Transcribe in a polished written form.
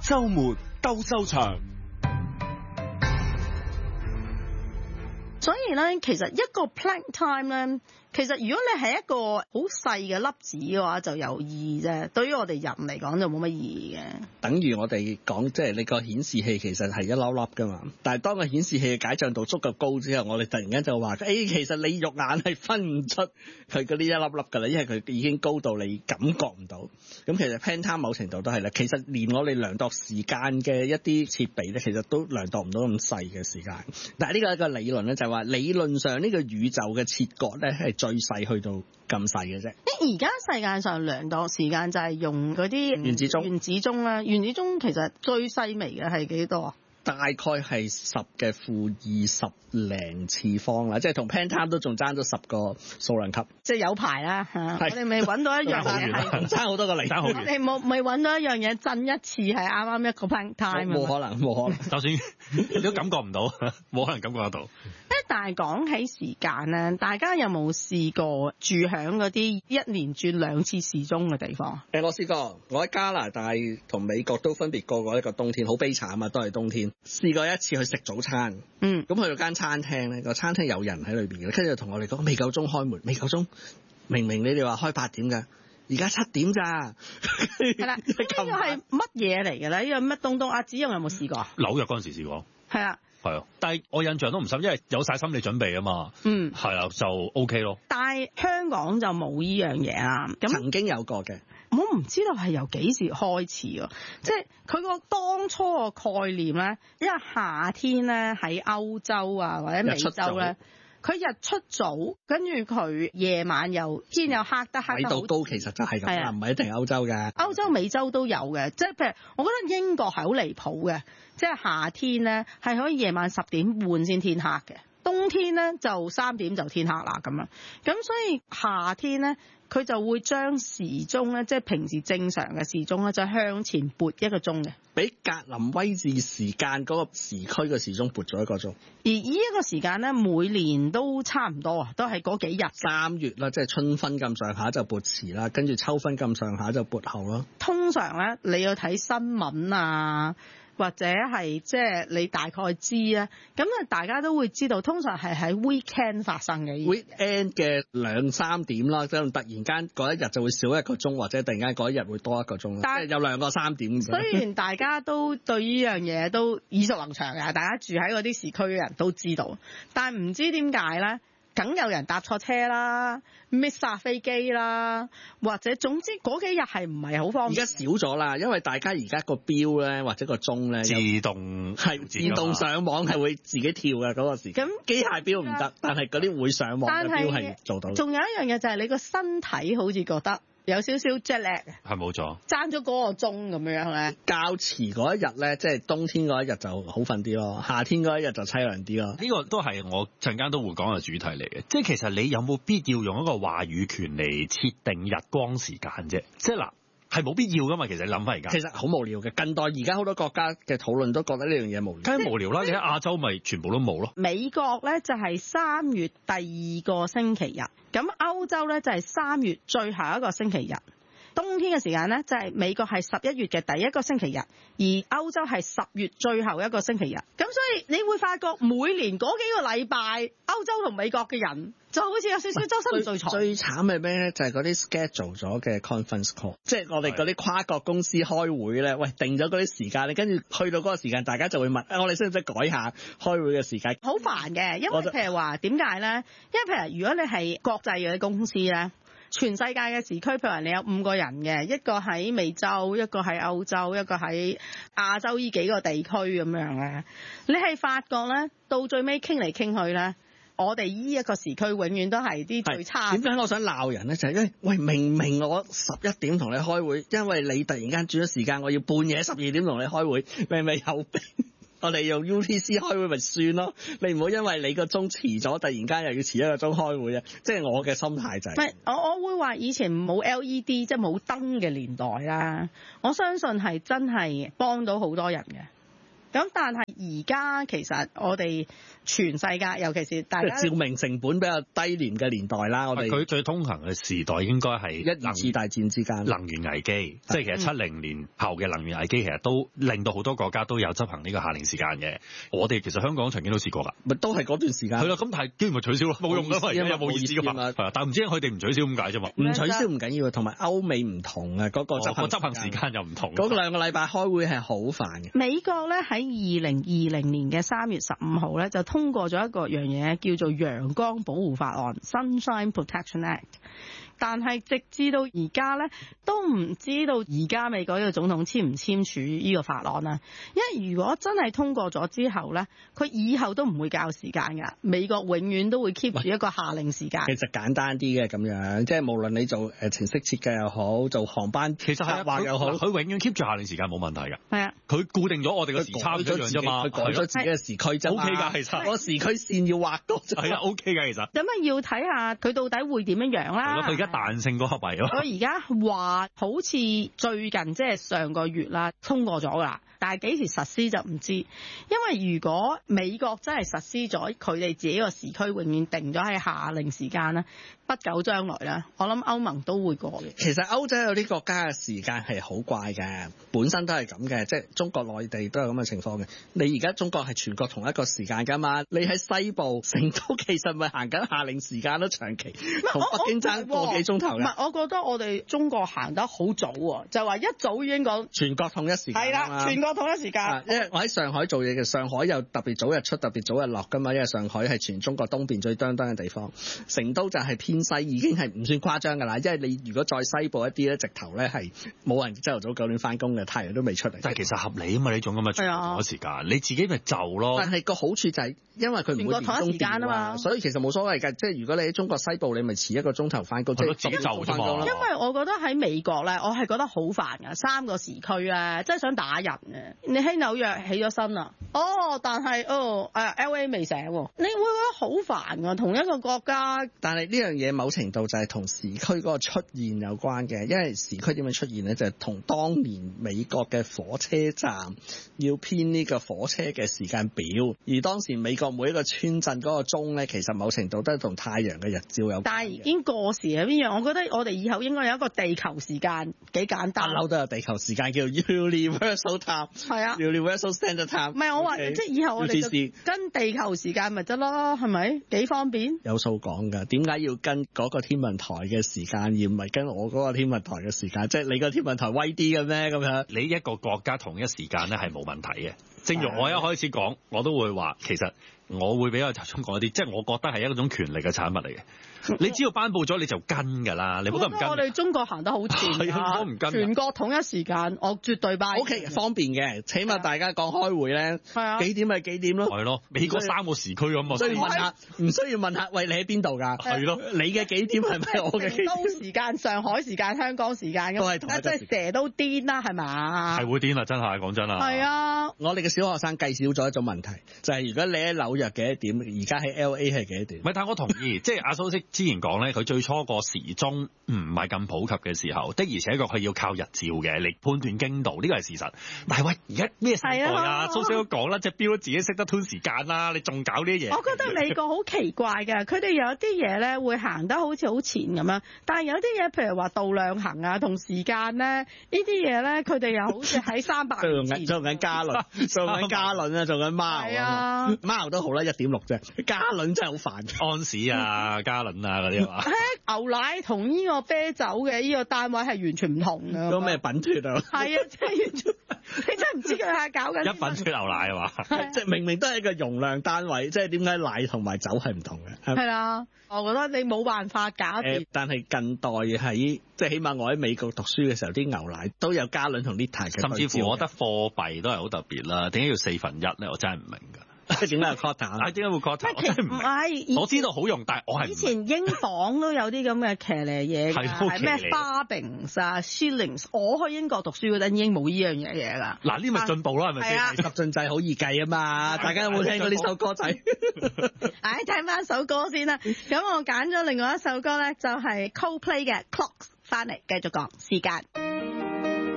週末鬥獸場。 所以咧，其實一個 plank time 咧，其實如果你係一個好細嘅粒子嘅話，就有意義啫。對於我哋人嚟講就冇乜意義嘅。 等於我哋講，即係你個顯示器其實係一粒粒噶嘛。但係當個顯示器嘅解像度足夠高之後，我哋突然間就話，其實你肉眼係分唔出佢嗰啲一粒粒噶啦，因為佢已經高到你感覺唔到。咁其實 plank time 某程度都係啦。其實連我哋量度時間嘅一啲設備咧，其實都量度唔到咁細嘅時間。但係呢個一個理論咧，就係話理論上呢個宇宙嘅切割咧係最細去到咁細嘅啫。 而家世界上量度時間就係用嗰啲原子鐘。 原子鐘啦，原子鐘其實最細微嘅係幾多啊？ 大概係10嘅負20零次方啦，即係同 plank time 都仲爭咗10個數量級， 即係有排啦嚇。我哋未揾到一樣嘢係爭好多個零，爭好遠。 你未揾到一樣嘢震一次係啱啱一個 plank time。 冇可能，冇可能。 就算你都感覺唔到，冇可能感覺得到。 但係講起時間咧，大家有冇試過住響嗰啲一年轉2次時鐘嘅地方？ 我試過，我喺加拿大同美國都分別過一個冬天，好悲慘啊，都係冬天。試過一次去食早餐，咁去到間餐廳咧，個餐廳有人喺裏邊嘅，跟住就同我哋講未夠鐘開門，未夠鐘，明明你哋話開8點㗎，而家7點咋？ 係啦，呢個係乜嘢嚟嘅咧？呢個乜東東？阿子勇有冇試過？ 紐約嗰陣時試過。 係啊。 係啊，但係我印象都唔深，因為有晒心理準備啊嘛。係啊，就 OK 咯。 但係香港就冇呢樣嘢啦。咁曾經有過嘅， 我唔知道係由幾時開始喎。即係佢個當初個概念咧，因為夏天咧喺歐洲啊或者美洲咧，佢日出早，跟住佢夜晚又天又黑得緯度高，其實就係咁啦，唔係一定歐洲嘅。 歐洲、美洲都有嘅，即係譬如我覺得英國係好離譜嘅，即係夏天咧係可以夜晚10點半先天黑嘅，冬天咧就3點就天黑啦咁樣。咁所以夏天咧佢就會將時鐘咧，即係平時正常嘅時鐘咧，就向前撥1個鐘嘅，比格林威治時間嗰個時區嘅時鐘撥咗1個鐘。 而呢一個時間咧，每年都差唔多啊，都係嗰幾日。 3月啦，即係春分咁上下就撥遲啦，跟住秋分咁上下就撥後咯。 通常咧，你要睇新聞啊，或者係即係你大概知啊，咁啊大家都會知道，通常係喺 weekend 發生嘅。 weekend 嘅2、3點啦，即係突然間嗰一日就會少1個鐘，或者突然間嗰一日會多1個鐘啦。但係有2個3點。 雖然大家都對呢樣嘢都耳熟能詳嘅，大家住喺嗰啲市區嘅人都知道，但係唔知點解咧？梗有人搭錯車啦 ，miss 曬飛機啦，或者總之嗰幾日係唔係好方便？ 而家少咗啦，因為大家而家個錶咧或者個鐘咧自動上網係會自己跳嘅嗰個時間。咁機械錶唔得，但係嗰啲會上網嘅錶係做到。 仲有一樣嘢就係你個身體好似覺得有少少 jet lag， 係冇錯， 爭咗嗰個鐘咁樣咧。 較遲嗰一日咧，即係冬天嗰一日就好瞓啲咯，夏天嗰一日就凄涼啲咯。 呢個都係我陣間都會講嘅主題嚟嘅，即係其實你有冇必要用一個話語權嚟設定日光時間啫？即係嗱。係冇必要噶嘛，其實你諗翻而家， 其實好無聊嘅。近代而家好多國家嘅討論都覺得呢樣嘢無聊， 梗係無聊啦！你喺亞洲咪全部都冇咯。 美國咧就係3月第2個星期日，咁歐洲咧就係3月最後一個星期日。冬天嘅時間咧就係美國係11月嘅第1個星期日，而歐洲係10月最後一個星期日。咁所以你會發覺每年嗰幾個禮拜，歐洲同美國嘅人就好似有少少周身唔聚財。 最慘係咩咧？就係嗰啲 schedule 咗嘅 conference call， 即係我哋嗰啲跨國公司開會咧，喂，定咗嗰啲時間，你跟住去到嗰個時間，大家就會問，我哋識唔識改下開會嘅時間？ 好煩嘅，因為譬如話點解咧？因為譬如如果你係國際嘅公司咧。全世界嘅時區，譬如話你有5個人嘅，一個喺美洲，一個喺歐洲，一個喺亞洲呢幾個地區咁樣咧，你係發覺咧，到最尾傾嚟傾去咧，我哋呢一個時區永遠都係啲最差。 點解我想鬧人咧？就係因為喂，明明我11點同你開會，因為你突然間轉咗時間，我要半夜12點同你開會，明明有病。我哋用 UTC 開會咪算咯，你唔好因為你個鐘遲咗，突然間又要遲1個鐘開會啊！即係我嘅心態就係。唔係，我會話以前冇 LED 即係冇燈嘅年代啦，我相信係真係幫到好多人嘅。 咁但係而家其實我哋全世界，尤其是大家照明成本比較低廉嘅年代啦，我哋佢最通行嘅時代應該係一二次大戰之間能源危機，即係其實70年後嘅能源危機，其實都令到好多國家都有執行呢個夏令時間嘅。我哋其實香港曾經都試過㗎， 咪都係嗰段時間。 係啦，咁但係居然咪取消咯，冇用㗎嘛，而家有冇意思㗎嘛？係啊，但唔知佢哋唔取消咁解啫嘛。 唔取消唔緊要，同埋歐美唔同啊，嗰個執行時間又唔同。 嗰2個禮拜開會係好煩嘅。 美國咧喺2020年嘅3月15號咧就通過咗一個樣嘢叫做陽光保護法案 （Sunshine Protection Act）。但係直至到而家咧，都唔知道而家美國呢個總統簽唔簽署呢個法案啦。因為如果真係通過咗之後咧，佢以後都唔會較時間㗎。美國永遠都會 keep 住一個夏令時間。 其實簡單啲嘅咁樣，即係無論你做程式設計又好，做航班其實係畫又好， 佢永遠 keep 住夏令時間冇問題㗎。 係啊， 佢固定咗我哋嘅時差一樣啫嘛。 佢改咗自己嘅時區啫嘛。 O K 㗎，其實個時區線要畫多啫。 係啊 ，O K 㗎，其實。 咁啊，要睇下佢到底會點樣樣啦。 係咯，佢而家彈性嗰個我而家話好似最近即係上個月啦，通過咗㗎啦。但係幾時實施就唔知，因為如果美國真係實施咗佢哋自己個時區，永遠定咗喺夏令時間咧，不久將來咧，我諗歐盟都會過嘅。 其實歐洲有啲國家嘅時間係好怪嘅，本身都係咁嘅，即係中國內地都有咁嘅情況嘅。你而家中國係全國同一個時間㗎嘛？你喺西部成都其實咪行緊夏令時間咯，長期同北京爭個幾鐘頭嘅。 唔係，我覺得我哋中國行得好早喎，就話一早已經講全國統一時間。係啦， 全國統一時間。 因為我喺上海做嘢嘅，上海有特別早日出、特別早日落㗎嘛，因為上海係全中國東邊最當嘅地方。成都就係偏西，已經係唔算誇張㗎啦。因為你如果再西部一啲咧，直頭咧係冇人朝頭早9點翻工嘅，太陽都未出嚟。 但係其實合理啊嘛，呢種咁嘅全國統一時間，你自己咪就咯。 但係個好處就係因為佢唔會連中時間啊嘛，所以其實冇所謂㗎。即係如果你喺中國西部，你咪遲1個鐘頭翻工，即係自己就啫嘛。 因為我覺得喺美國咧，我係覺得好煩㗎，3個時區咧，真係想打人嘅。你喺紐約起咗身啦，但係LA 未醒喎，你會覺得好煩㗎，同一個國家。 但係呢樣嘢某程度就係同時區嗰個出現有關嘅，因為時區點樣出現咧，就係同當年美國嘅火車站要編呢個火車嘅時間表，而當時美國每一個村鎮嗰個鐘咧，其實某程度都係同太陽嘅日照有關。 但係已經過時啊，邊樣？我覺得我哋以後應該有一個地球時間，幾簡單。 不嬲都有地球時間叫 Universal Time。係啊 ，Universal Standard Time。 唔係我話，即係以後我哋就跟地球時間咪得咯，係咪？幾方便？ 有數講㗎，點解要跟嗰個天文台嘅時間，而唔係跟我嗰個天文台嘅時間？即係你個天文台威啲嘅咩？咁樣你一個國家同一時間咧係冇問題嘅。正如我一開始講，我都會話，其實我會比較集中講一啲，即係我覺得係一種權力嘅產物嚟嘅。你只要頒布咗你就跟㗎啦，你冇得唔跟。 我哋中國行得好前啊， 唔跟全國統一時間，我絕對拜。 OK， 方便嘅，起碼大家講開會咧，幾點咪幾點咯。 係咯，美國3個時區咁啊， 所以唔需要問下，喂，你喺邊度㗎？ 係咯， 你嘅幾點係咪我嘅幾點？ 都時間、上海時間、香港時間都係同一時間。 即係成日都癲啦，係嘛？ 係會癲啊！真係講真啊。 係啊， 我哋嘅小學生計少咗一種問題，就係如果你喺紐約幾多點，而家喺 LA 係幾多點？ 唔係，但係我同意，即係阿蘇式之前講咧，佢最初個時鐘唔係咁普及嘅時候，的而且確係要靠日照嘅嚟判斷經度，呢個係事實。但係喂，而家咩時代啊？蘇式都講啦，隻錶都自己識得 tune 時間啦，你仲搞呢啲嘢？ 我覺得美國好奇怪嘅，佢哋有啲嘢咧會行得好似好前咁樣，但係有啲嘢譬如話度量衡啊同時間咧，呢啲嘢咧佢哋又好似喺300年前做緊加侖，做緊加侖啊，做緊貓啊，貓都好啦，1.6啫，加侖真係好煩。 安士啊，加侖啊嗰啲係嘛？ 牛奶同呢個啤酒嘅呢個單位係完全唔同嘅。 嗰咩品脱啊？ 係啊，真係完全，你真係唔知佢係搞緊一品脱牛奶啊嘛？ 即係明明都係一個容量單位，即係點解奶同埋酒係唔同嘅？ 係啦，我覺得你冇辦法搞掂。 但係近代喺即係起碼我喺美國讀書嘅時候，啲牛奶都有加侖同 liter 嘅。 甚至乎我覺得貨幣都係好特別啦。點解要1/4咧？我真係唔明㗎。 點解係 quota？ 點解會 quota？我真係唔明。我知道好用，但係我係以前英鎊都有啲咁嘅騎呢嘢㗎，係咩 farthings 啊 shillings。我去英國讀書嗰陣已經冇呢樣嘢㗎。 嗱，呢咪進步啦，係咪先？十進制好易計啊嘛！大家有冇聽過呢首歌仔？ 聽翻首歌先啦。咁我揀咗另外一首歌咧，就係 Coldplay 嘅 Clocks， 翻嚟繼續講時間。